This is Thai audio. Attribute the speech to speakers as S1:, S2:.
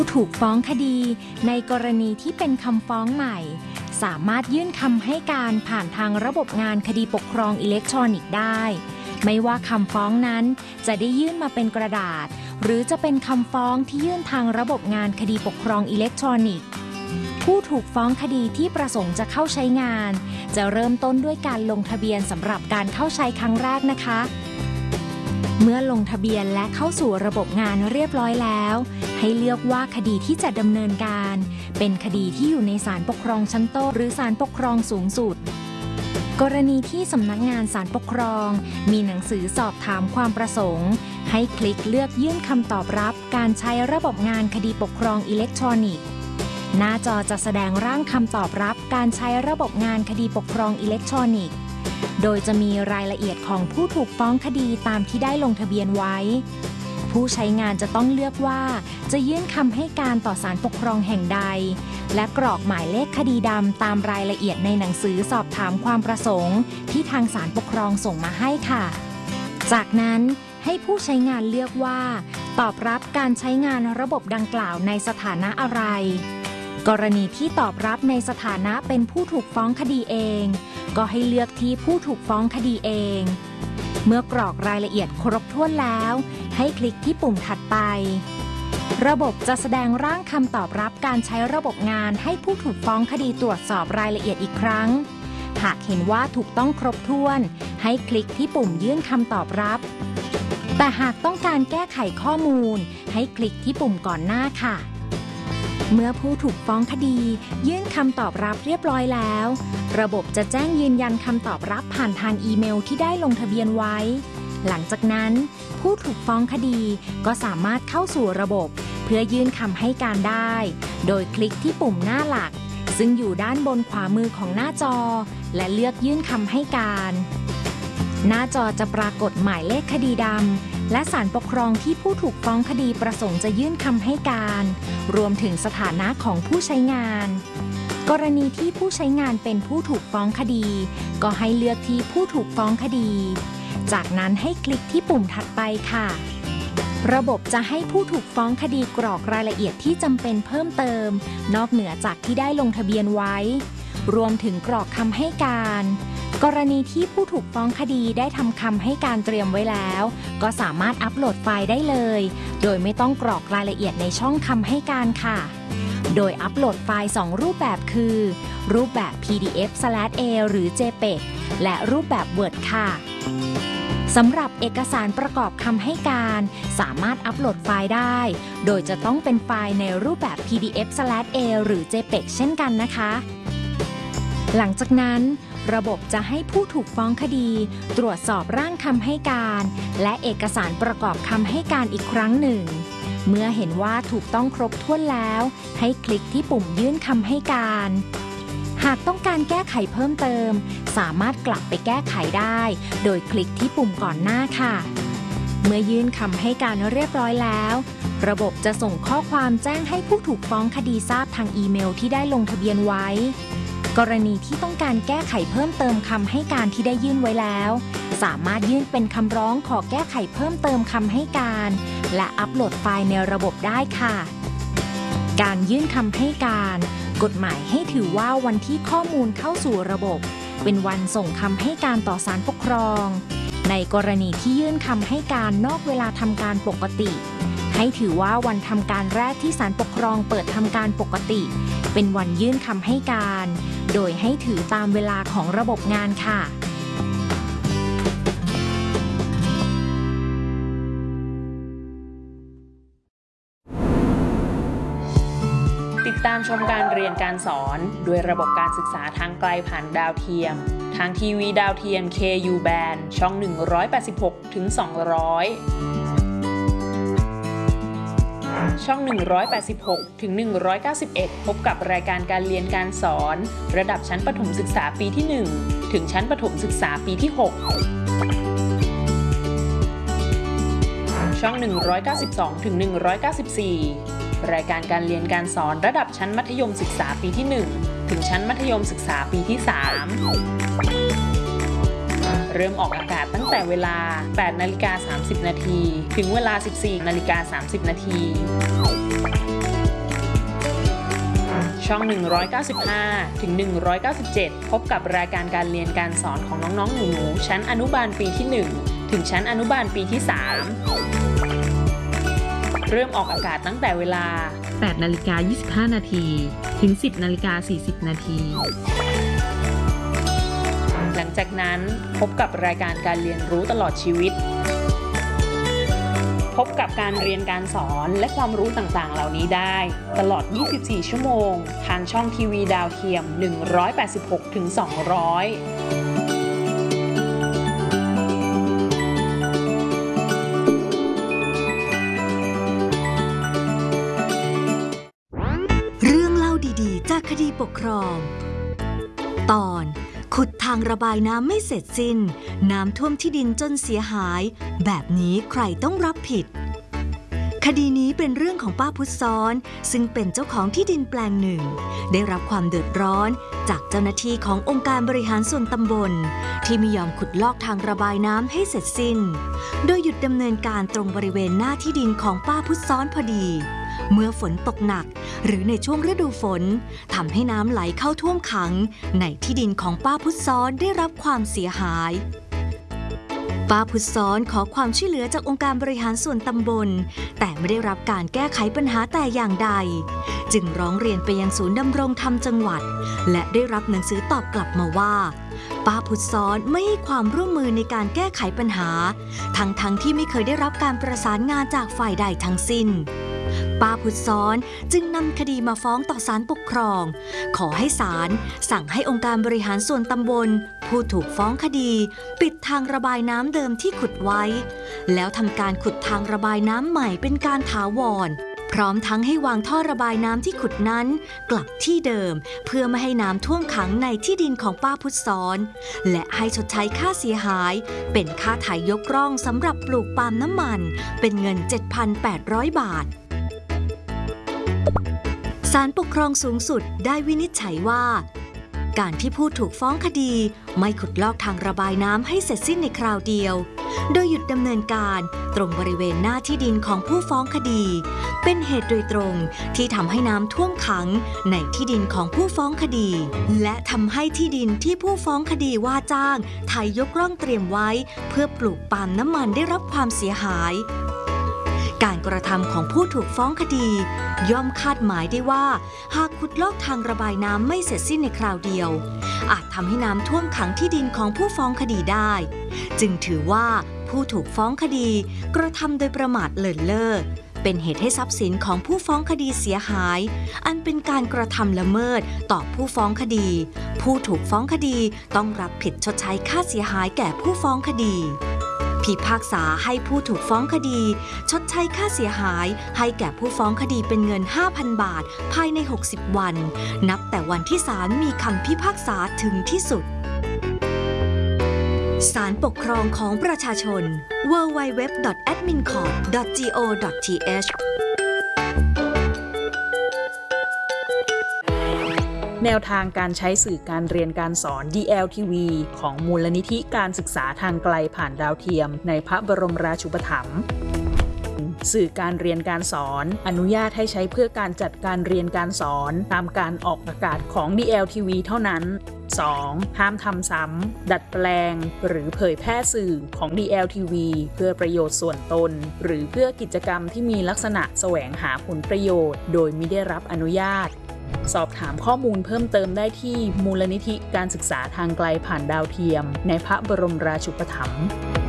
S1: ถูกฟ้องคดีในกรณีที่เป็นคำฟ้องใหม่สามารถยื่นคำให้การผ่านทางระบบงานคดีปกครองอิเล็กทรอนิกส์ได้ไม่ว่าคำฟ้องนั้นจะได้ยื่นมาเป็นกระดาษหรือจะเป็นคำฟ้องที่ยื่นทางระบบงานคดีปกครองอิเล็กทรอนิกส์ผู้ถูกฟ้องคดีที่ประสงค์จะเข้าใช้งานจะเริ่มต้นด้วยการลงทะเบียนสำหรับการเข้าใช้ครั้งแรกนะคะเมื่อลงทะเบียนและเข้าสู่ระบบงานเรียบร้อยแล้วให้เลือกว่าคดีที่จะดำเนินการเป็นคดีที่อยู่ในศาลปกครองชั้นต้นหรือศาลปกครองสูงสุดกรณีที่สำนักงานศาลปกครองมีหนังสือสอบถามความประสงค์ให้คลิกเลือกยื่นคำตอบรับการใช้ระบบงานคดีปกครองอิเล็กทรอนิกส์หน้าจอจะแสดงร่างคำตอบรับการใช้ระบบงานคดีปกครองอิเล็กทรอนิกส์โดยจะมีรายละเอียดของผู้ถูกฟ้องคดีตามที่ได้ลงทะเบียนไว้ผู้ใช้งานจะต้องเลือกว่าจะยื่นคำให้การต่อศาลปกครองแห่งใดและกรอกหมายเลขคดีดำตามรายละเอียดในหนังสือสอบถามความประสงค์ที่ทางศาลปกครองส่งมาให้ค่ะจากนั้นให้ผู้ใช้งานเลือกว่าตอบรับการใช้งานระบบดังกล่าวในสถานะอะไรกรณีที่ตอบรับในสถานะเป็นผู้ถูกฟ้องคดีเองก็ให้เลือกที่ผู้ถูกฟ้องคดีเองเมื่อกรอกรายละเอียดครบถ้วนแล้วให้คลิกที่ปุ่มถัดไประบบจะแสดงร่างคำตอบรับการใช้ระบบงานให้ผู้ถูกฟ้องคดีตรวจสอบรายละเอียดอีกครั้งหากเห็นว่าถูกต้องครบถ้วนให้คลิกที่ปุ่มยื่นคำตอบรับแต่หากต้องการแก้ไขข้อมูลให้คลิกที่ปุ่มก่อนหน้าค่ะเมื่อผู้ถูกฟ้องคดียื่นคำตอบรับเรียบร้อยแล้วระบบจะแจ้งยืนยันคำตอบรับผ่านทางอีเมลที่ได้ลงทะเบียนไว้หลังจากนั้นผู้ถูกฟ้องคดีก็สามารถเข้าสู่ระบบเพื่อยื่นคำให้การได้โดยคลิกที่ปุ่มหน้าหลักซึ่งอยู่ด้านบนขวามือของหน้าจอและเลือกยื่นคำให้การหน้าจอจะปรากฏหมายเลขคดีดำและศาลปกครองที่ผู้ถูกฟ้องคดีประสงค์จะยื่นคำให้การรวมถึงสถานะของผู้ใช้งานกรณีที่ผู้ใช้งานเป็นผู้ถูกฟ้องคดีก็ให้เลือกที่ผู้ถูกฟ้องคดีจากนั้นให้คลิกที่ปุ่มถัดไปค่ะระบบจะให้ผู้ถูกฟ้องคดีกรอกรายละเอียดที่จำเป็นเพิ่มเติมนอกเหนือจากที่ได้ลงทะเบียนไว้รวมถึงกรอกคำให้การกรณีที่ผู้ถูกฟ้องคดีได้ทำคำให้การเตรียมไว้แล้วก็สามารถอัปโหลดไฟล์ได้เลยโดยไม่ต้องกรอกรายละเอียดในช่องคำให้การค่ะโดยอัปโหลดไฟล์2รูปแบบคือรูปแบบ PDF/A หรือ JPEG และรูปแบบ Word ค่ะสำหรับเอกสารประกอบคำให้การสามารถอัปโหลดไฟล์ได้โดยจะต้องเป็นไฟล์ในรูปแบบ PDF/A หรือ JPEG เช่นกันนะคะหลังจากนั้นระบบจะให้ผู้ถูกฟ้องคดีตรวจสอบร่างคำให้การและเอกสารประกอบคำให้การอีกครั้งหนึ่งเมื่อเห็นว่าถูกต้องครบถ้วนแล้วให้คลิกที่ปุ่มยื่นคำให้การหากต้องการแก้ไขเพิ่มเติมสามารถกลับไปแก้ไขได้โดยคลิกที่ปุ่มก่อนหน้าค่ะเมื่อยื่นคำให้การเรียบร้อยแล้วระบบจะส่งข้อความแจ้งให้ผู้ถูกฟ้องคดีทราบทางอีเมลที่ได้ลงทะเบียนไว้กรณีที่ต้องการแก้ไขเพิ่มเติมคำให้การที่ได้ยื่นไว้แล้วสามารถยื่นเป็นคำร้องขอแก้ไขเพิ่มเติมคำให้การและอัปโหลดไฟล์ในระบบได้ค่ะการยื่นคำให้การกฎหมายให้ถือว่าวันที่ข้อมูลเข้าสู่ระบบเป็นวันส่งคำให้การต่อศาลปกครองในกรณีที่ยื่นคำให้การนอกเวลาทำการปกติให้ถือว่าวันทำการแรกที่ศาลปกครองเปิดทำการปกติเป็นวันยื่นคำให้การโดยให้ถือตามเวลาของระบบงานค่ะ
S2: ติดตามชมการเรียนการสอนด้วยระบบการศึกษาทางไกลผ่านดาวเทียมทางทีวีดาวเทียม KU Band ช่อง186 ถึง 200ช่อง186 ถึง 191พบกับรายการการเรียนการสอนระดับชั้นประถมศึกษาปีที่ 1 ถึงชั้นประถมศึกษาปีที่ 6ช่อง192 ถึง 194รายการการเรียนการสอนระดับชั้นมัธยมศึกษาปีที่ 1 ถึงชั้นมัธยมศึกษาปีที่ 3เริ่มออกอากาศตั้งแต่เวลา 8:30 น. ถึงเวลา 14:30 น. ช่อง 195 ถึง 197 พบกับรายการการเรียนการสอนของน้องๆหนูๆชั้นอนุบาลปีที่ 1 ถึงชั้นอนุบาลปีที่ 3 เริ่มออกอากาศตั้งแต่เวลา
S3: 8:25 นาทีถึง 10:40 นาที
S2: หลังจากนั้นพบกับรายการการเรียนรู้ตลอดชีวิต พบกับการเรียนการสอนและความรู้ต่างๆเหล่านี้ได้ตลอด 24 ชั่วโมงทางช่องทีวีดาวเทียม 186 ถึง 200
S4: จากคดีปกครอง ตอนขุดทางระบายน้ำไม่เสร็จสิ้นน้ำท่วมที่ดินจนเสียหายแบบนี้ใครต้องรับผิดคดีนี้เป็นเรื่องของป้าพุทธซ้อนซึ่งเป็นเจ้าของที่ดินแปลงหนึ่งได้รับความเดือดร้อนจากเจ้าหน้าที่ขององค์การบริหารส่วนตำบลที่ไม่ยอมขุดลอกทางระบายน้ำให้เสร็จสิ้นโดยหยุดดำเนินการตรงบริเวณหน้าที่ดินของป้าพุทธซ้อนพอดีเมื่อฝนตกหนักหรือในช่วงฤดูฝนทำให้น้ำไหลเข้าท่วมขังในที่ดินของป้าพุทธซ้อนได้รับความเสียหายป้าพุทธซ้อนขอความช่วยเหลือจากองค์การบริหารส่วนตำบลแต่ไม่ได้รับการแก้ไขปัญหาแต่อย่างใดจึงร้องเรียนไปยังศูนย์ดำรงธรรมจังหวัดและได้รับหนังสือตอบกลับมาว่าป้าพุทธซ้อนไม่ให้ความร่วมมือในการแก้ไขปัญหาทั้งที่ไม่เคยได้รับการประสานงานจากฝ่ายใดทั้งสิ้นป้าพุทธซ้อนจึงนำคดีมาฟ้องต่อศาลปกครองขอให้ศาลสั่งให้องค์การบริหารส่วนตำบลผู้ถูกฟ้องคดีปิดทางระบายน้ำเดิมที่ขุดไว้แล้วทำการขุดทางระบายน้ำใหม่เป็นการถาวรพร้อมทั้งให้วางท่อระบายน้ำที่ขุดนั้นกลับที่เดิมเพื่อไม่ให้น้ำท่วมขังในที่ดินของป้าพุทธซ้อนและให้ชดใช้ค่าเสียหายเป็นค่าไถยกร่องสำหรับปลูกปาล์มน้ำมันเป็นเงิน 7,800 บาทศาลปกครองสูงสุดได้วินิจฉัยว่าการที่ผู้ถูกฟ้องคดีไม่ขุดลอกทางระบายน้ำให้เสร็จสิ้นในคราวเดียวโดยหยุดดำเนินการตรงบริเวณหน้าที่ดินของผู้ฟ้องคดีเป็นเหตุโดยตรงที่ทำให้น้ำท่วมขังในที่ดินของผู้ฟ้องคดีและทำให้ที่ดินที่ผู้ฟ้องคดีว่าจ้างไถยกร่องเตรียมไว้เพื่อปลูกปาล์มน้ำมันได้รับความเสียหายการกระทำของผู้ถูกฟ้องคดีย่อมคาดหมายได้ว่าหากขุดลอกทางระบายน้ำไม่เสร็จสิ้นในคราวเดียวอาจทำให้น้ำท่วมขังที่ดินของผู้ฟ้องคดีได้จึงถือว่าผู้ถูกฟ้องคดีกระทำโดยประมาทเลินเล่อเป็นเหตุให้ทรัพย์สินของผู้ฟ้องคดีเสียหายอันเป็นการกระทำละเมิดต่อผู้ฟ้องคดีผู้ถูกฟ้องคดีต้องรับผิดชดใช้ค่าเสียหายแก่ผู้ฟ้องคดีพิพากษาให้ผู้ถูกฟ้องคดีชดใช้ค่าเสียหายให้แก่ผู้ฟ้องคดีเป็นเงิน 5,000 บาทภายใน60วันนับแต่วันที่ศาลมีคำพิพากษาถึงที่สุดศาลปกครองของประชาชน www.admincourt.go.th
S2: แนวทางการใช้สื่อการเรียนการสอน DLTV ของมูลนิธิการศึกษาทางไกลผ่านดาวเทียมในพระบรมราชูปถัมภ์สื่อการเรียนการสอนอนุญาตให้ใช้เพื่อการจัดการเรียนการสอนตามการออกอากาศของ DLTV เท่านั้น 2. ห้ามทำซ้ำดัดแปลงหรือเผยแพร่สื่อของ DLTV เพื่อประโยชน์ส่วนตนหรือเพื่อกิจกรรมที่มีลักษณะแสวงหาผลประโยชน์โดยมิได้รับอนุญาตสอบถามข้อมูลเพิ่มเติมได้ที่มูลนิธิการศึกษาทางไกลผ่านดาวเทียมในพระบรมราชูปถัมภ์